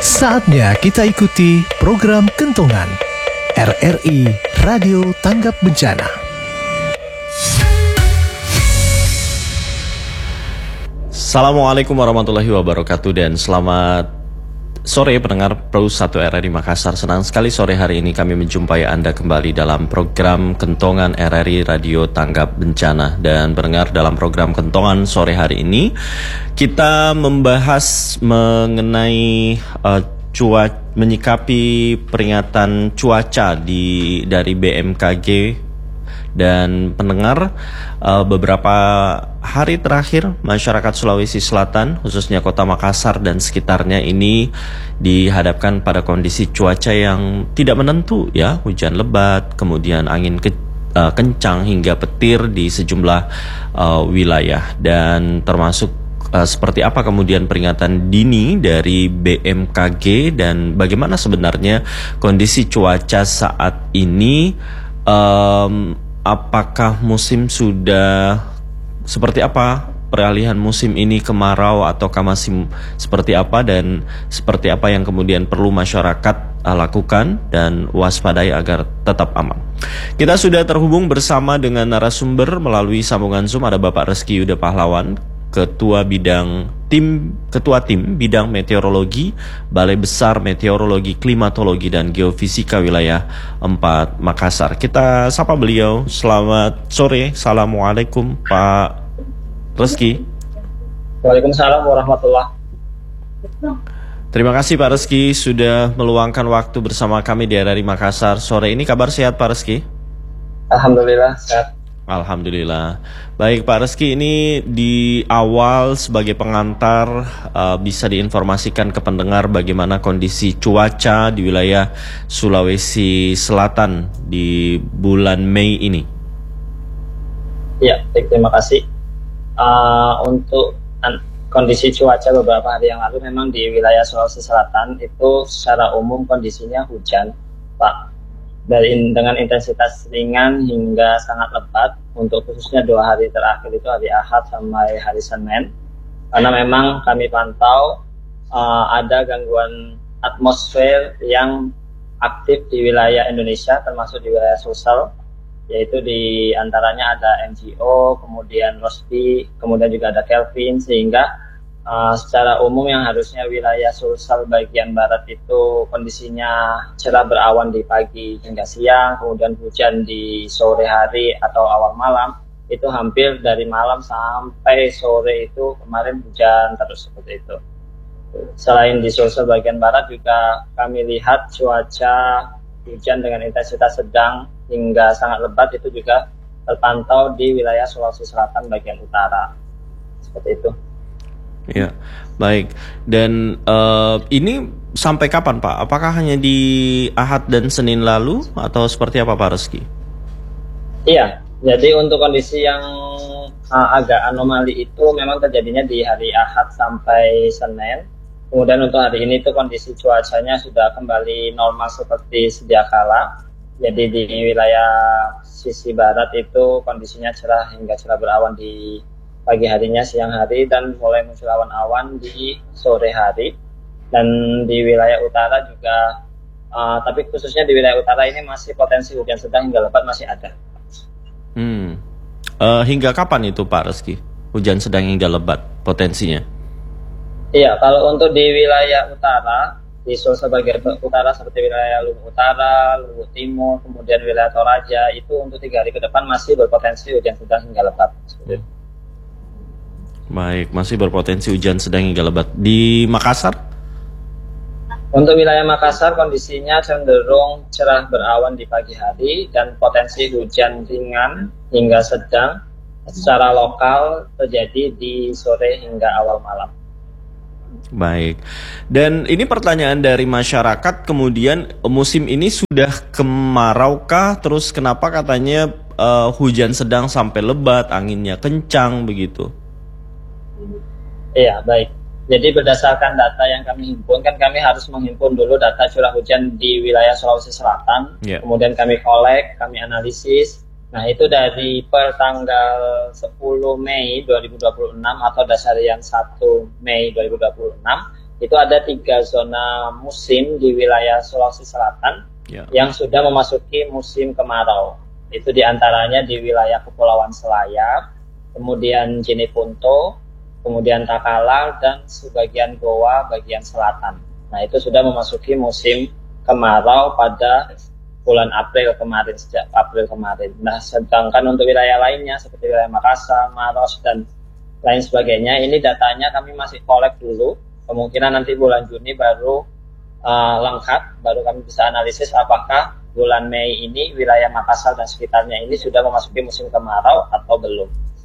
Saatnya kita ikuti program Kentongan RRI Radio Tanggap Bencana. Assalamualaikum warahmatullahi wabarakatuh dan selamat sore pendengar Pro 1 RRI Makassar. Senang sekali sore hari ini kami menjumpai Anda kembali dalam program Kentongan RRI Radio Tanggap Bencana. Dan pendengar, dalam program Kentongan sore hari ini kita membahas mengenai menyikapi peringatan cuaca dari BMKG. Dan pendengar, beberapa hari terakhir masyarakat Sulawesi Selatan, khususnya Kota Makassar dan sekitarnya ini dihadapkan pada kondisi cuaca yang tidak menentu ya, hujan lebat, kemudian angin kencang hingga petir di sejumlah wilayah. Dan termasuk seperti apa kemudian peringatan dini dari BMKG dan bagaimana sebenarnya kondisi cuaca saat ini. Apakah musim sudah seperti apa, peralihan musim ini kemarau ataukah masih seperti apa, dan seperti apa yang kemudian perlu masyarakat lakukan dan waspadai agar tetap aman. Kita sudah terhubung bersama dengan narasumber melalui sambungan Zoom. Ada Bapak Reski Yuda Pahlawan, Ketua Tim Bidang Meteorologi Balai Besar Meteorologi, Klimatologi dan Geofisika Wilayah 4 Makassar. Kita sapa beliau. Selamat sore. Assalamualaikum Pak Reski. Waalaikumsalam warahmatullahi. Terima kasih Pak Reski sudah meluangkan waktu bersama kami di RRI Makassar sore ini. Kabar sehat Pak Reski? Alhamdulillah sehat. Alhamdulillah. Baik Pak Reski, ini di awal sebagai pengantar bisa diinformasikan ke pendengar bagaimana kondisi cuaca di wilayah Sulawesi Selatan di bulan Mei ini. Ya, terima kasih. Untuk kondisi cuaca beberapa hari yang lalu memang di wilayah Sulawesi Selatan itu secara umum kondisinya hujan, Pak. Dengan intensitas ringan hingga sangat lebat. Untuk khususnya 2 hari terakhir itu hari Ahad sampai hari Senin, karena memang kami pantau ada gangguan atmosfer yang aktif di wilayah Indonesia, termasuk di wilayah Sulsel, yaitu di antaranya ada NGO, kemudian Rossby, kemudian juga ada Kelvin, sehingga secara umum yang harusnya wilayah Sulsel bagian barat itu kondisinya cerah berawan di pagi hingga siang, kemudian hujan di sore hari atau awal malam, itu hampir dari malam sampai sore itu kemarin hujan terus seperti itu. Selain di Sulsel bagian barat juga kami lihat cuaca hujan dengan intensitas sedang hingga sangat lebat itu juga terpantau di wilayah Sulawesi Selatan bagian utara. Seperti itu. Ya, baik. Dan ini sampai kapan Pak? Apakah hanya di Ahad dan Senin lalu atau seperti apa Pak Reski? Iya, jadi untuk kondisi yang agak anomali itu memang terjadinya di hari Ahad sampai Senin. Kemudian untuk hari ini itu kondisi cuacanya sudah kembali normal seperti sedia kala. Jadi di wilayah sisi barat itu kondisinya cerah hingga cerah berawan di pagi harinya, siang hari, dan mulai muncul awan-awan di sore hari. Dan di wilayah utara juga, tapi khususnya di wilayah utara ini masih potensi hujan sedang hingga lebat masih ada. Hingga kapan itu Pak Reski? Hujan sedang hingga lebat potensinya? Iya, kalau untuk di wilayah utara, di Sulsel bagian utara seperti wilayah Luwu Utara, Luwu Timur, kemudian wilayah Toraja, itu untuk 3 hari ke depan masih berpotensi hujan sedang hingga lebat. Baik, masih berpotensi hujan sedang hingga lebat. Di Makassar? Untuk wilayah Makassar kondisinya cenderung cerah berawan di pagi hari dan potensi hujan ringan hingga sedang secara lokal terjadi di sore hingga awal malam. Baik. Dan ini pertanyaan dari masyarakat, kemudian musim ini sudah kemaraukah? Terus kenapa katanya hujan sedang sampai lebat, anginnya kencang begitu? Iya, baik. Jadi berdasarkan data yang kami himpun, kan kami harus menghimpun dulu data curah hujan di wilayah Sulawesi Selatan. Kemudian kami collect, kami analisis. Nah, itu dari per tanggal 10 Mei 2026 atau dasarian 1 Mei 2026 itu ada 3 zona musim di wilayah Sulawesi Selatan yang sudah memasuki musim kemarau. Itu diantaranya di wilayah Kepulauan Selayar, kemudian Jeneponto, kemudian Takalar, dan sebagian Goa bagian selatan. Nah, itu sudah memasuki musim kemarau pada bulan April kemarin, sejak April kemarin. Nah, sedangkan untuk wilayah lainnya seperti wilayah Makassar, Maros, dan lain sebagainya, ini datanya kami masih collect dulu. Kemungkinan nanti bulan Juni baru lengkap, baru kami bisa analisis apakah bulan Mei ini wilayah Makassar dan sekitarnya ini sudah memasuki musim kemarau atau belum.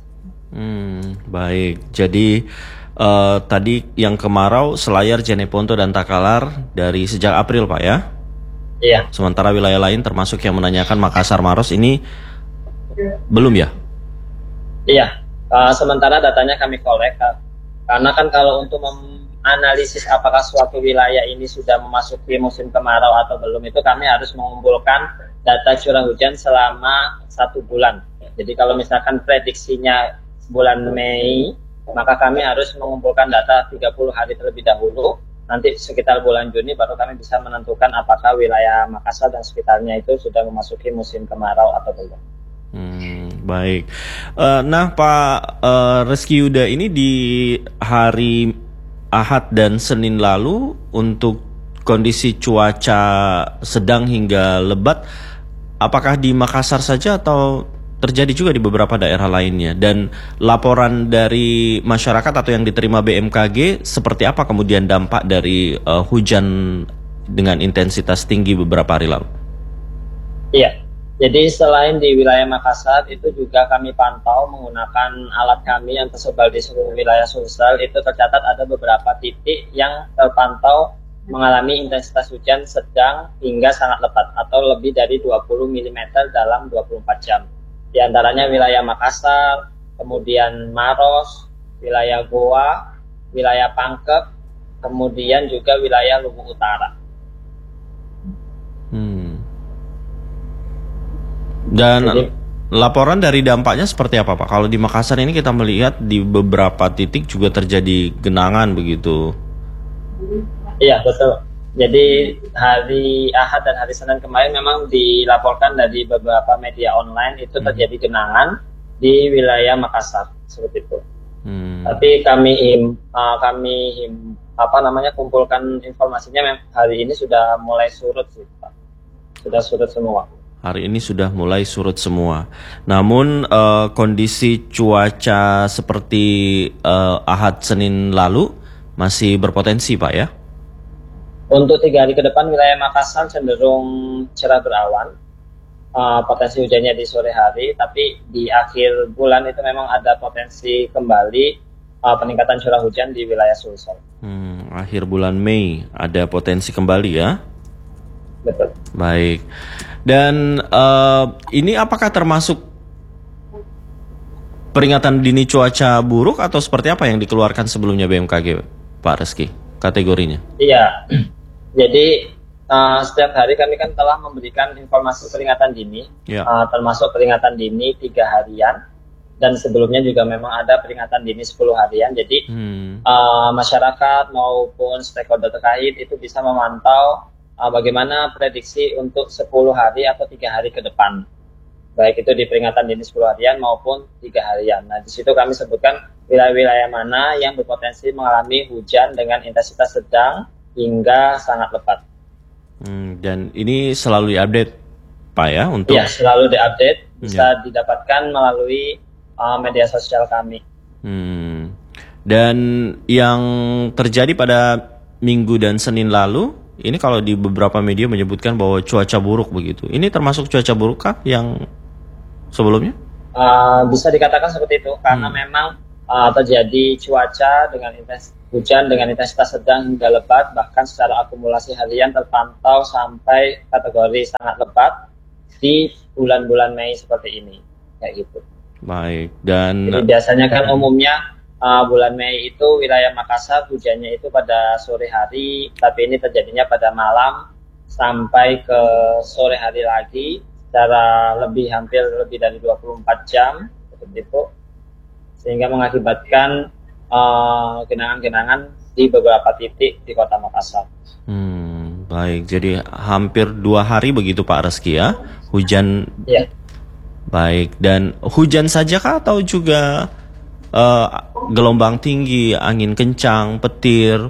Baik, jadi tadi yang kemarau Selayar, Jeneponto, dan Takalar dari sejak April, Pak, ya? Iya. Sementara wilayah lain termasuk yang menanyakan Makassar, Maros ini belum, ya? Iya, sementara datanya kami collect, karena kan kalau untuk analisis apakah suatu wilayah ini sudah memasuki musim kemarau atau belum, itu kami harus mengumpulkan data curah hujan selama 1 bulan. Jadi kalau misalkan prediksinya bulan Mei, maka kami harus mengumpulkan data 30 hari terlebih dahulu. Nanti sekitar bulan Juni baru kami bisa menentukan apakah wilayah Makassar dan sekitarnya itu sudah memasuki musim kemarau atau belum. Baik. Nah, Pak Reski Yuda, ini di hari Ahad dan Senin lalu untuk kondisi cuaca sedang hingga lebat, apakah di Makassar saja atau terjadi juga di beberapa daerah lainnya? Dan laporan dari masyarakat atau yang diterima BMKG seperti apa kemudian dampak dari hujan dengan intensitas tinggi beberapa hari lalu? Iya, jadi selain di wilayah Makassar, itu juga kami pantau menggunakan alat kami yang tersebar di seluruh wilayah Sulsel. Itu tercatat ada beberapa titik yang terpantau mengalami intensitas hujan sedang hingga sangat lebat atau lebih dari 20 mm dalam 24 jam. Di antaranya wilayah Makassar, kemudian Maros, wilayah Goa, wilayah Pangkep, kemudian juga wilayah Luwu Utara. Dan laporan dari dampaknya seperti apa, Pak? Kalau di Makassar ini kita melihat di beberapa titik juga terjadi genangan begitu. Iya, betul. Jadi hari Ahad dan hari Senin kemarin memang dilaporkan dari beberapa media online itu terjadi genangan di wilayah Makassar seperti itu. Tapi kami kumpulkan informasinya hari ini sudah mulai surut sih, Pak. Sudah surut semua. Hari ini sudah mulai surut semua. Namun kondisi cuaca seperti Ahad Senin lalu masih berpotensi, Pak, ya? Untuk 3 hari ke depan wilayah Makassar cenderung cerah berawan. Potensi hujannya di sore hari, tapi di akhir bulan itu memang ada potensi kembali peningkatan curah hujan di wilayah Sulsel. Akhir bulan Mei ada potensi kembali, ya? Betul. Baik. Dan ini apakah termasuk peringatan dini cuaca buruk atau seperti apa yang dikeluarkan sebelumnya BMKG, Pak Reski, kategorinya? Iya, jadi setiap hari kami kan telah memberikan informasi peringatan dini, termasuk peringatan dini 3 harian, dan sebelumnya juga memang ada peringatan dini 10 harian. Jadi masyarakat maupun stakeholder terkait itu bisa memantau bagaimana prediksi untuk 10 hari atau 3 hari ke depan, baik itu di peringatan dini 10 harian maupun 3 harian. Nah, di situ kami sebutkan wilayah-wilayah mana yang berpotensi mengalami hujan dengan intensitas sedang hingga sangat lebat. Dan ini selalu diupdate, Pak, ya? Untuk... Ya, selalu diupdate, bisa didapatkan melalui media sosial kami. Dan yang terjadi pada Minggu dan Senin lalu, ini kalau di beberapa media menyebutkan bahwa cuaca buruk begitu. Ini termasuk cuaca buruk kah yang sebelumnya? Bisa dikatakan seperti itu, karena memang terjadi cuaca dengan hujan dengan intensitas sedang hingga lebat, bahkan secara akumulasi harian terpantau sampai kategori sangat lebat di bulan-bulan Mei seperti ini, kayak gitu. Baik, dan jadi biasanya kan umumnya bulan Mei itu wilayah Makassar hujannya itu pada sore hari, tapi ini terjadinya pada malam sampai ke sore hari lagi secara hampir lebih dari 24 jam seperti itu, sehingga mengakibatkan genangan-genangan di beberapa titik di Kota Makassar. Baik, jadi hampir 2 hari begitu Pak Reski ya, hujan. Ya. Baik, dan hujan saja kah atau juga gelombang tinggi, angin kencang, petir?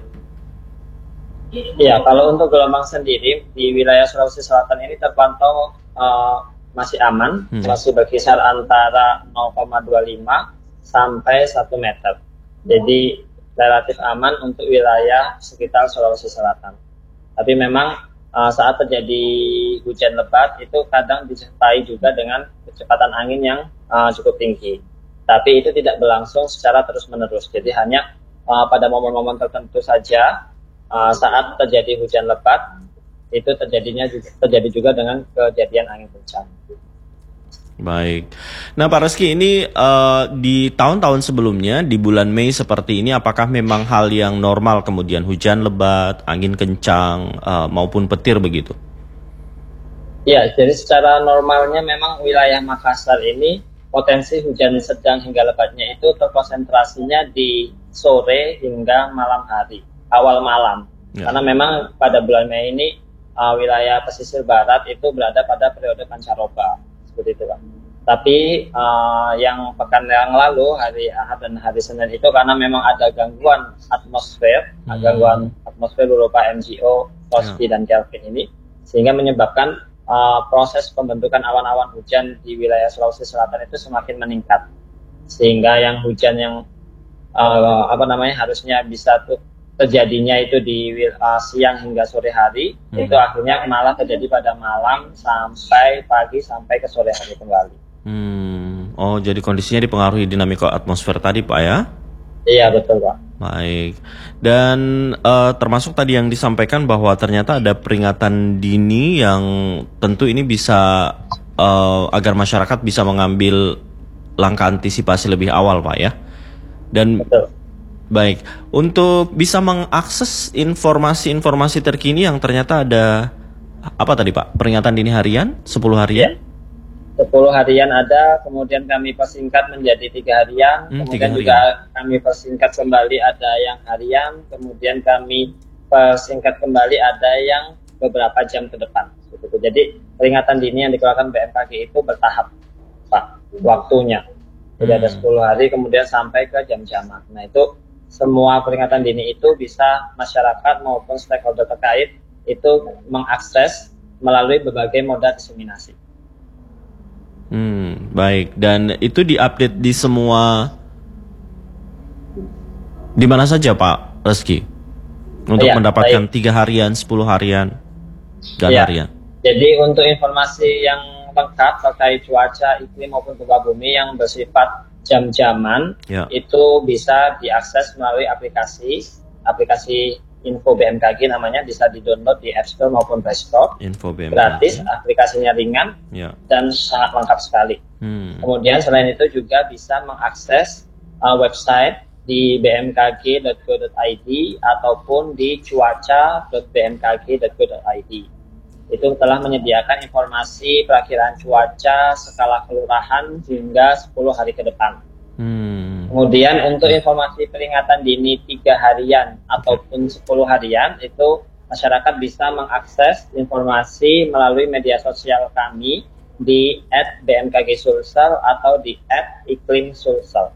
Ya, kalau untuk gelombang sendiri di wilayah Sulawesi Selatan ini terpantau masih aman, masih berkisar antara 0,25 sampai 1 meter. Jadi relatif aman untuk wilayah sekitar Sulawesi Selatan. Tapi memang saat terjadi hujan lebat itu kadang disertai juga dengan kecepatan angin yang cukup tinggi. Tapi itu tidak berlangsung secara terus-menerus. Jadi hanya pada momen-momen tertentu saja saat terjadi hujan lebat itu terjadi juga dengan kejadian angin kencang. Baik. Nah Pak Reski, ini di tahun-tahun sebelumnya di bulan Mei seperti ini, apakah memang hal yang normal kemudian hujan lebat, angin kencang maupun petir begitu? Ya, jadi secara normalnya memang wilayah Makassar ini potensi hujan sedang hingga lebatnya itu terkonsentrasinya di sore hingga malam hari, awal malam. Ya. Karena memang pada bulan Mei ini wilayah pesisir barat itu berada pada periode pancaroba. Seperti itu, Pak. Tapi yang pekan yang lalu hari Ahad dan hari Senin itu karena memang ada gangguan atmosfer, gangguan atmosfer berupa MGO, Rossby dan Kelvin ini, sehingga menyebabkan proses pembentukan awan-awan hujan di wilayah Sulawesi Selatan itu semakin meningkat, sehingga yang hujan yang harusnya bisa terjadinya itu di siang hingga sore hari, itu akhirnya malah terjadi pada malam sampai pagi sampai ke sore hari kembali. Oh, jadi kondisinya dipengaruhi dinamika atmosfer tadi Pak ya? Iya betul Pak. Baik. Dan termasuk tadi yang disampaikan bahwa ternyata ada peringatan dini yang tentu ini bisa agar masyarakat bisa mengambil langkah antisipasi lebih awal Pak ya? Dan betul. Baik, untuk bisa mengakses informasi-informasi terkini yang ternyata ada, apa tadi Pak, peringatan dini harian, 10 harian? Ya, 10 harian ada, kemudian kami persingkat menjadi 3 harian, kemudian juga kami persingkat kembali ada yang harian, kemudian kami persingkat kembali ada yang beberapa jam ke depan. Jadi peringatan dini yang dikeluarkan BMKG itu bertahap Pak, waktunya. Jadi ada 10 hari kemudian sampai ke jam-jaman. Nah itu semua peringatan dini itu bisa masyarakat maupun stakeholder terkait itu mengakses melalui berbagai moda diseminasi. Baik, dan itu diupdate di semua, di mana saja Pak Reski untuk mendapatkan 3 harian, 10 harian dan harian. Jadi untuk informasi yang lengkap terkait cuaca, iklim maupun gempa bumi yang bersifat jam-jaman itu bisa diakses melalui aplikasi Info BMKG namanya, bisa di-download di App Store maupun Play Store. Info BMKG. Gratis, aplikasinya ringan dan sangat lengkap sekali. Kemudian selain itu juga bisa mengakses website di bmkg.go.id ataupun di cuaca.bmkg.go.id. Itu telah menyediakan informasi perakiraan cuaca skala kelurahan hingga 10 hari ke depan. Kemudian untuk informasi peringatan dini 3 harian ataupun 10 harian itu masyarakat bisa mengakses informasi melalui media sosial kami di @bmkg_sulsel atau di @iklim_sulsel.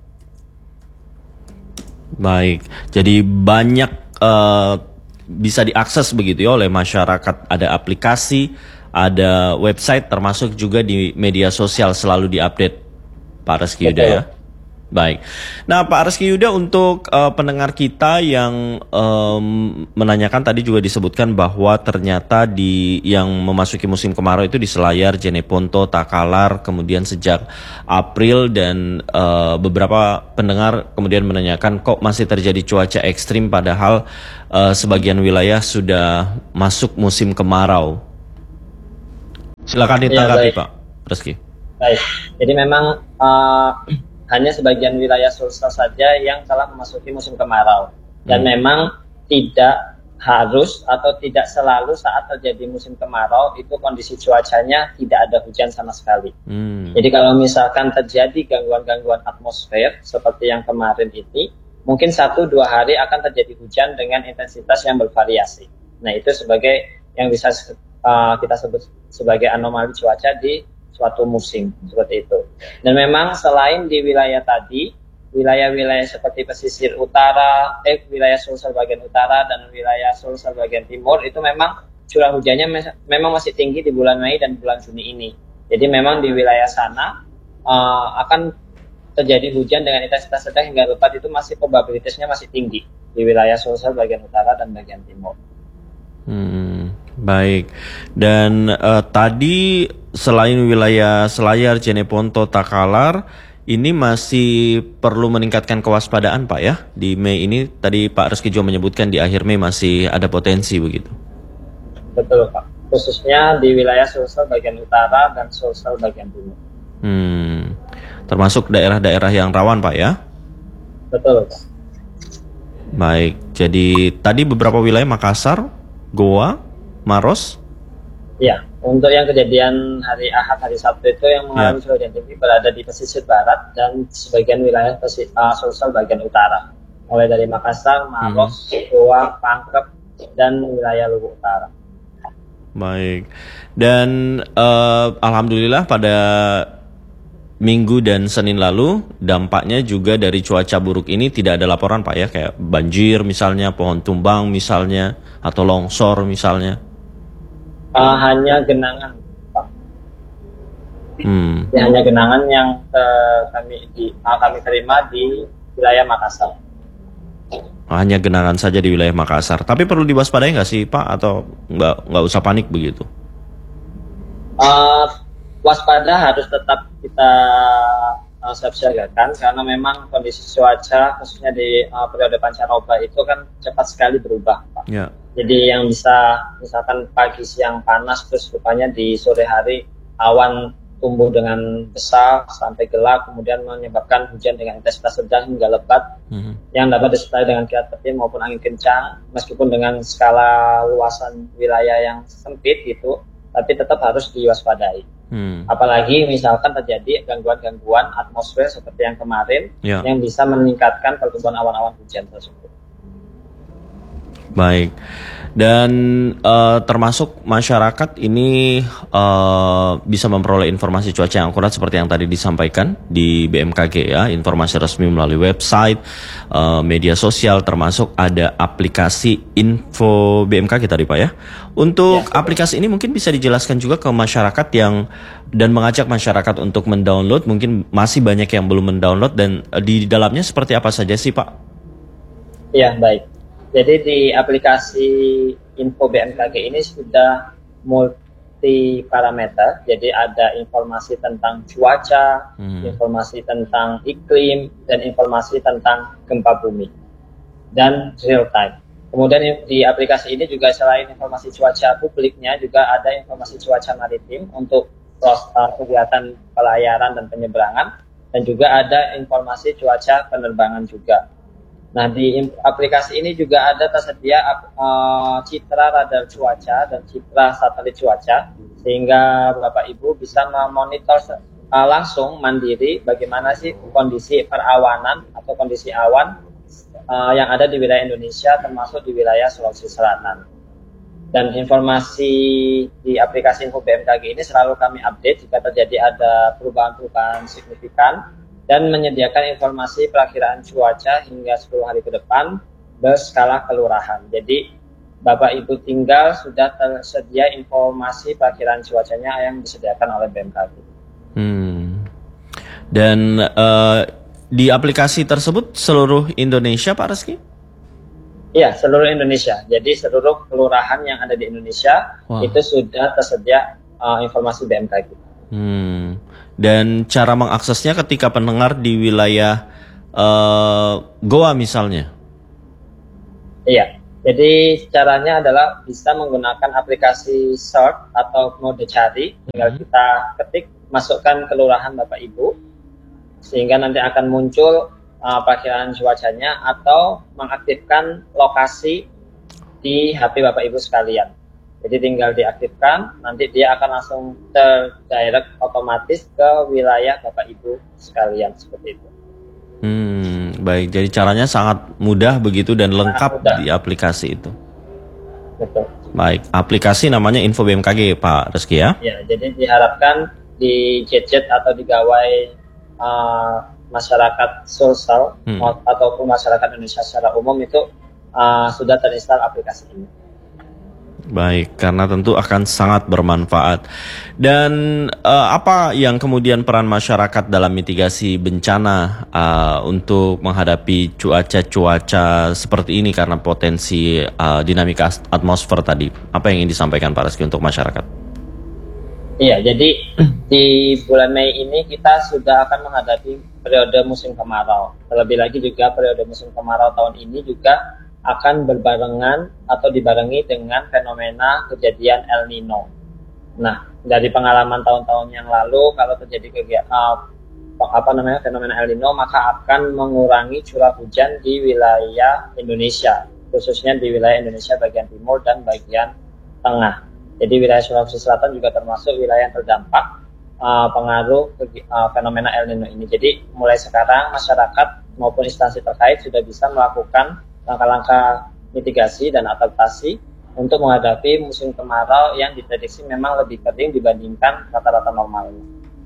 Baik, jadi banyak bisa diakses begitu ya oleh masyarakat, ada aplikasi, ada website, termasuk juga di media sosial selalu diupdate Pak Reski Yuda ya. Baik. Nah Pak Reski Yuda, untuk pendengar kita yang menanyakan, tadi juga disebutkan bahwa ternyata yang memasuki musim kemarau itu di Selayar, Jeneponto, Takalar, kemudian sejak April, dan beberapa pendengar kemudian menanyakan kok masih terjadi cuaca ekstrim padahal sebagian wilayah sudah masuk musim kemarau. Silakan ditanggapi Pak Reski. Baik, jadi memang hanya sebagian wilayah Sulsel saja yang telah memasuki musim kemarau. Dan memang tidak harus atau tidak selalu saat terjadi musim kemarau itu kondisi cuacanya tidak ada hujan sama sekali. Jadi kalau misalkan terjadi gangguan-gangguan atmosfer seperti yang kemarin ini, mungkin 1-2 hari akan terjadi hujan dengan intensitas yang bervariasi. Nah, itu sebagai yang bisa kita sebut sebagai anomali cuaca di suatu musim, seperti itu. Dan memang selain di wilayah tadi, wilayah-wilayah seperti pesisir utara, wilayah Sulsel bagian utara dan wilayah Sulsel bagian timur itu memang curah hujannya memang masih tinggi di bulan Mei dan bulan Juni ini. Jadi memang di wilayah sana akan terjadi hujan dengan intensitas sedang hingga lebat, itu masih probabilitasnya masih tinggi di wilayah Sulsel bagian utara dan bagian timur. Baik. Dan tadi selain wilayah Selayar, Jeneponto, Takalar, ini masih perlu meningkatkan kewaspadaan Pak ya? Di Mei ini tadi Pak Reski juga menyebutkan di akhir Mei masih ada potensi begitu. Betul Pak. Khususnya di wilayah Sulsel bagian utara dan Sulsel bagian timur. Termasuk daerah-daerah yang rawan Pak ya? Betul Pak. Baik. Jadi tadi beberapa wilayah Makassar, Goa, Maros. Ya, untuk yang kejadian hari Ahad, hari Sabtu itu yang mengalami curah hujan tinggi berada di pesisir barat dan sebagian wilayah Sulsel bagian utara, mulai dari Makassar, Maros, Goa, Pangkep, dan wilayah Luwu Utara. Baik. Dan alhamdulillah pada Minggu dan Senin lalu dampaknya juga dari cuaca buruk ini tidak ada laporan Pak ya, kayak banjir misalnya, pohon tumbang misalnya, atau longsor misalnya. Hanya genangan Pak. Hanya genangan yang kami terima di wilayah Makassar. Hanya genangan saja di wilayah Makassar. Tapi perlu diwaspadai nggak sih Pak, atau nggak usah panik begitu? Waspada harus tetap kita siap-siagakan karena memang kondisi cuaca khususnya di periode pancaroba itu kan cepat sekali berubah Pak. Ya. Jadi yang bisa misalkan pagi siang panas terus rupanya di sore hari awan tumbuh dengan besar sampai gelap, kemudian menyebabkan hujan dengan intensitas sedang hingga lebat yang dapat disertai dengan kilat petir maupun angin kencang, meskipun dengan skala luasan wilayah yang sempit gitu, tapi tetap harus diwaspadai. Apalagi misalkan terjadi gangguan-gangguan atmosfer seperti yang kemarin yang bisa meningkatkan pertumbuhan awan-awan hujan tersebut. Baik. Dan termasuk masyarakat ini bisa memperoleh informasi cuaca yang akurat seperti yang tadi disampaikan di BMKG ya, informasi resmi melalui website, media sosial, termasuk ada aplikasi info BMKG tadi Pak ya. Untuk aplikasi ini mungkin bisa dijelaskan juga ke masyarakat dan mengajak masyarakat untuk mendownload, mungkin masih banyak yang belum mendownload, dan di dalamnya seperti apa saja sih Pak? Iya, baik. Jadi di aplikasi info BMKG ini sudah multi parameter, jadi ada informasi tentang cuaca, informasi tentang iklim, dan informasi tentang gempa bumi, dan real time. Kemudian di aplikasi ini juga selain informasi cuaca publiknya, juga ada informasi cuaca maritim untuk kegiatan pelayaran dan penyeberangan, dan juga ada informasi cuaca penerbangan juga. Nah, di aplikasi ini juga ada tersedia citra radar cuaca dan citra satelit cuaca, sehingga Bapak Ibu bisa memonitor langsung mandiri bagaimana sih kondisi perawanan atau kondisi awan yang ada di wilayah Indonesia, termasuk di wilayah Sulawesi Selatan. Dan informasi di aplikasi Info BMKG ini selalu kami update jika terjadi ada perubahan-perubahan signifikan, dan menyediakan informasi perakiraan cuaca hingga 10 hari ke depan berskala kelurahan. Jadi Bapak Ibu tinggal sudah tersedia informasi perakiraan cuacanya yang disediakan oleh BMKG. Dan di aplikasi tersebut seluruh Indonesia Pak Reski? Iya, seluruh Indonesia. Jadi seluruh kelurahan yang ada di Indonesia itu sudah tersedia informasi BMKG. Dan cara mengaksesnya ketika pendengar di wilayah Goa misalnya? Iya, jadi caranya adalah bisa menggunakan aplikasi search atau mode cari. Tinggal kita ketik, masukkan kelurahan Bapak Ibu, sehingga nanti akan muncul perakiraan cuacanya, atau mengaktifkan lokasi di HP Bapak Ibu sekalian. Jadi tinggal diaktifkan, nanti dia akan langsung terdirect otomatis ke wilayah Bapak Ibu sekalian, seperti itu. baik. Jadi caranya sangat mudah begitu dan lengkap mudah. di aplikasi itu. Betul. Baik, aplikasi namanya Info BMKG Pak Reski ya? Ya, jadi diharapkan di gadget atau di gawai masyarakat Sulsel ataupun masyarakat Indonesia secara umum itu sudah terinstall aplikasi ini. Baik, karena tentu akan sangat bermanfaat. Dan apa yang kemudian peran masyarakat dalam mitigasi bencana untuk menghadapi cuaca seperti ini karena potensi dinamika atmosfer tadi? Apa yang ingin disampaikan Pak Reski untuk masyarakat? Iya, jadi di bulan Mei ini kita sudah akan menghadapi periode musim kemarau. Terlebih lagi juga periode musim kemarau tahun ini juga akan berbarengan atau dibarengi dengan fenomena kejadian El Nino. Nah, dari pengalaman tahun-tahun yang lalu, kalau terjadi fenomena El Nino, maka akan mengurangi curah hujan di wilayah Indonesia, khususnya di wilayah Indonesia bagian timur dan bagian tengah. Jadi wilayah Sulawesi Selatan juga termasuk wilayah yang terdampak pengaruh fenomena El Nino ini. Jadi mulai sekarang masyarakat maupun instansi terkait sudah bisa melakukan langkah-langkah mitigasi dan adaptasi untuk menghadapi musim kemarau yang diprediksi memang lebih kering dibandingkan rata-rata normalnya.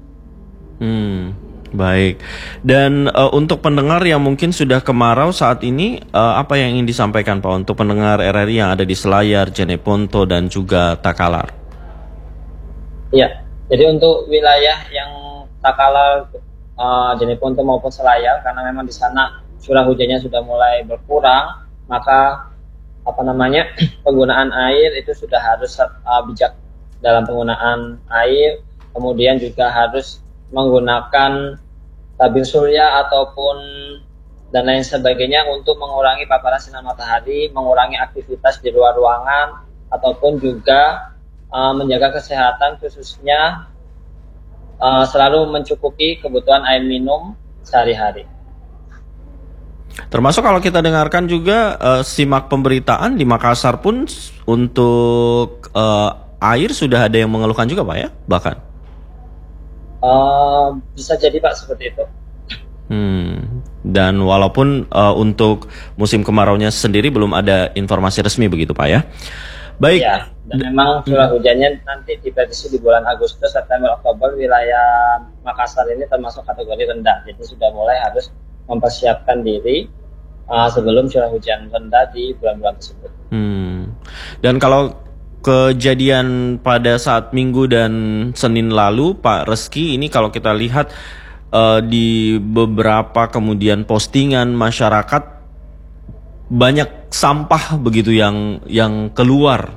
Baik. Dan untuk pendengar yang mungkin sudah kemarau saat ini, apa yang ingin disampaikan Pak untuk pendengar RRI yang ada di Selayar, Jeneponto dan juga Takalar? Iya, jadi untuk wilayah yang Takalar, Jeneponto maupun Selayar, karena memang di sana curah hujannya sudah mulai berkurang, maka penggunaan air itu sudah harus bijak dalam penggunaan air, kemudian juga harus menggunakan tabir surya ataupun dan lain sebagainya untuk mengurangi paparan sinar matahari, mengurangi aktivitas di luar ruangan, ataupun juga menjaga kesehatan, khususnya selalu mencukupi kebutuhan air minum sehari-hari. Termasuk kalau kita dengarkan juga simak pemberitaan di Makassar pun untuk air sudah ada yang mengeluhkan juga Pak ya, bahkan. Bisa jadi Pak seperti itu. Dan walaupun untuk musim kemaraunya sendiri belum ada informasi resmi begitu Pak ya. Baik. Ya, dan memang curah hujannya nanti diprediksi di bulan Agustus, September, Oktober wilayah Makassar ini termasuk kategori rendah. Jadi sudah mulai harus mempersiapkan diri sebelum curah hujan rendah di bulan-bulan tersebut. Dan kalau kejadian pada saat Minggu dan Senin lalu Pak Reski, ini kalau kita lihat di beberapa kemudian postingan masyarakat banyak sampah begitu yang keluar.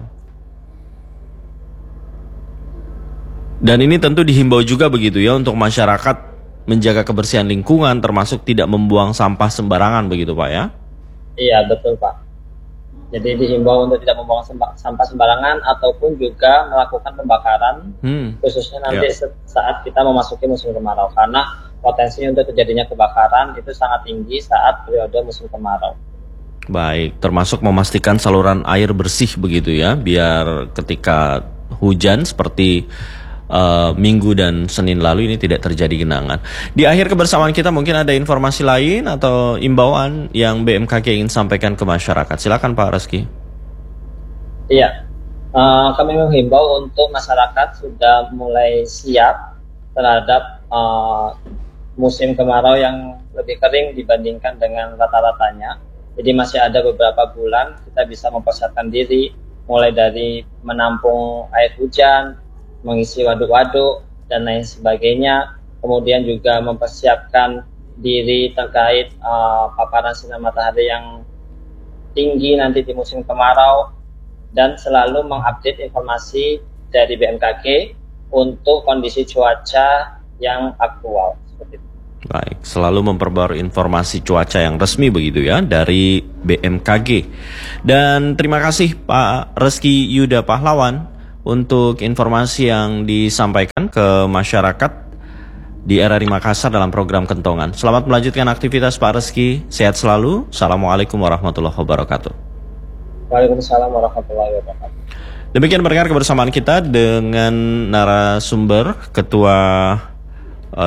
Dan ini tentu dihimbau juga begitu ya untuk masyarakat menjaga kebersihan lingkungan, termasuk tidak membuang sampah sembarangan begitu Pak ya? Iya betul Pak. Jadi dihimbau untuk tidak membuang sampah sembarangan ataupun juga melakukan pembakaran, khususnya nanti saat kita memasuki musim kemarau, karena potensi untuk terjadinya kebakaran itu sangat tinggi saat periode musim kemarau. Baik, termasuk memastikan saluran air bersih begitu ya, biar ketika hujan seperti Minggu dan Senin lalu ini tidak terjadi genangan. Di akhir kebersamaan kita mungkin ada informasi lain atau imbauan yang BMKG ingin sampaikan ke masyarakat. Silakan Pak Reski. Iya, kami menghimbau untuk masyarakat sudah mulai siap terhadap musim kemarau yang lebih kering dibandingkan dengan rata-ratanya. Jadi masih ada beberapa bulan kita bisa mempersiapkan diri, mulai dari menampung air hujan, mengisi waduk-waduk dan lain sebagainya, kemudian juga mempersiapkan diri terkait paparan sinar matahari yang tinggi nanti di musim kemarau, dan selalu mengupdate informasi dari BMKG untuk kondisi cuaca yang aktual. Seperti itu. Baik, selalu memperbarui informasi cuaca yang resmi begitu ya dari BMKG. Dan terima kasih Pak Reski Yuda Pahlawan untuk informasi yang disampaikan ke masyarakat di RRI Makassar dalam program Kentongan. Selamat melanjutkan aktivitas Pak Reski, sehat selalu. Assalamualaikum warahmatullahi wabarakatuh. Waalaikumsalam warahmatullahi wabarakatuh. Demikian pendengar kebersamaan kita dengan narasumber Ketua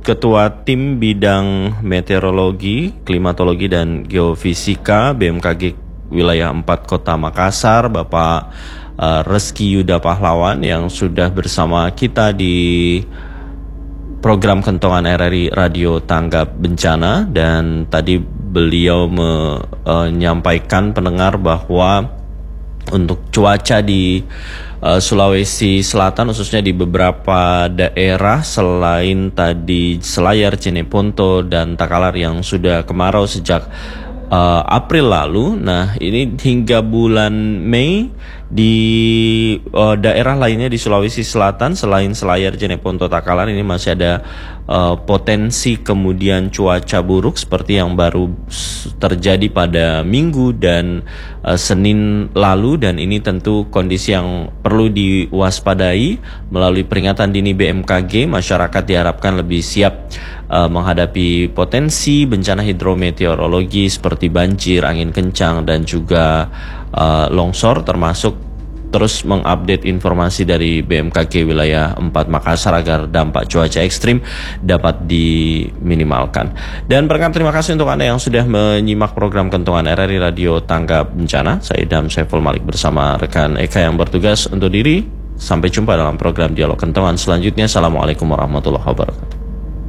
Ketua Tim Bidang Meteorologi, Klimatologi dan Geofisika BMKG Wilayah 4 Kota Makassar, Bapak Reski Yuda Pahlawan, yang sudah bersama kita di program Kentongan RRI Radio Tanggap Bencana. Dan tadi beliau menyampaikan pendengar bahwa untuk cuaca di Sulawesi Selatan, khususnya di beberapa daerah selain tadi Selayar, Jeneponto, dan Takalar yang sudah kemarau sejak April lalu. Nah, ini hingga bulan Mei di daerah lainnya di Sulawesi Selatan selain Selayar, Jeneponto, Takalar ini masih ada potensi kemudian cuaca buruk seperti yang baru terjadi pada Minggu dan Senin lalu. Dan ini tentu kondisi yang perlu diwaspadai. Melalui peringatan dini BMKG, masyarakat diharapkan lebih siap menghadapi potensi bencana hidrometeorologi seperti banjir, angin kencang, dan juga longsor, termasuk terus mengupdate informasi dari BMKG Wilayah 4 Makassar agar dampak cuaca ekstrim dapat diminimalkan. Dan terima kasih untuk Anda yang sudah menyimak program Kentongan RRI Radio Tanggap Bencana. Saya Idham Saiful Malik bersama rekan Eka yang bertugas untuk diri. Sampai jumpa dalam program Dialog Kentongan selanjutnya. Assalamualaikum warahmatullahi wabarakatuh.